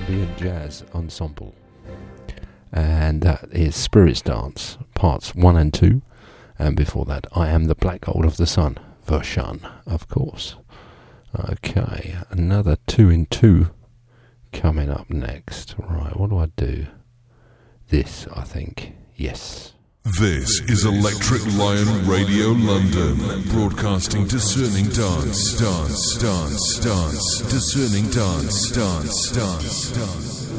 ambient jazz ensemble, and that is Spirits Dance parts 1 and 2, and before that I Am the Black Gold of the Sun version, of course. Okay, another 2 in 2 coming up next. Right, what do I do? This, I think. Yes. This is Electric Lion Radio London, broadcasting discerning dance, discerning dance.